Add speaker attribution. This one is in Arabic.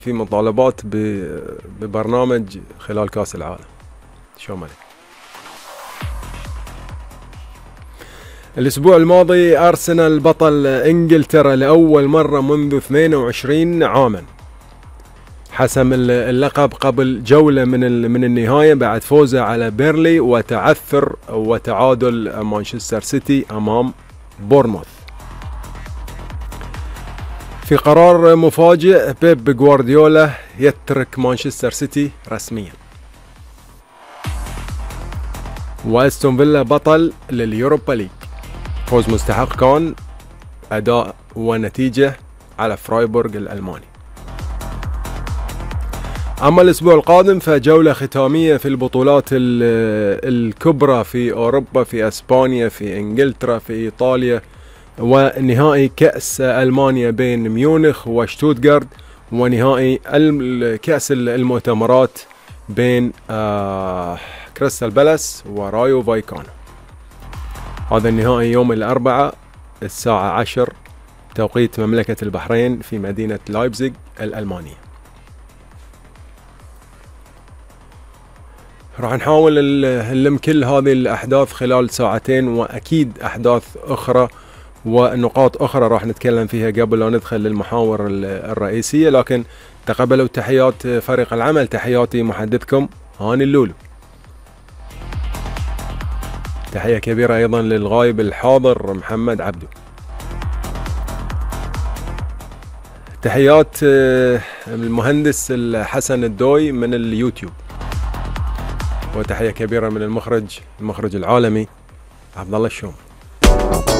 Speaker 1: في مطالبات ببرنامج خلال كأس العالم. شو مالك؟ الأسبوع الماضي أرسنال بطل إنجلترا لأول مرة منذ 22 عاما، حسم اللقب قبل جولة من النهاية بعد فوزه على بيرلي وتعثر وتعادل مانشستر سيتي أمام بورنموث. في قرار مفاجئ، بيب غوارديولا يترك مانشستر سيتي رسميا. واستون فيلا بطل لليوروبا ليج، فوز مستحق كان، أداء ونتيجة على فرايبورغ الألماني. أما الأسبوع القادم فجولة ختامية في البطولات الكبرى في أوروبا، في أسبانيا، في إنجلترا، في إيطاليا، ونهائي كأس ألمانيا بين ميونخ وشتوتغارت، ونهائي كأس المؤتمرات بين كريستال بالاس ورايو فايكانو. هذا النهائي يوم الأربعاء الساعة 10 توقيت مملكة البحرين في مدينة لايبزيغ الألمانية. راح نحاول نلم كل هذه الأحداث خلال ساعتين، وأكيد أحداث أخرى ونقاط أخرى راح نتكلم فيها قبل لا ندخل للمحاور الرئيسية. لكن تقبلوا تحيات فريق العمل، تحياتي محدثكم هاني اللولو. تحية كبيرة أيضا للغايب الحاضر محمد عبدو. تحيات المهندس الحسن الدوي من اليوتيوب، وتحية كبيرة من المخرج العالمي عبد الله الشوم.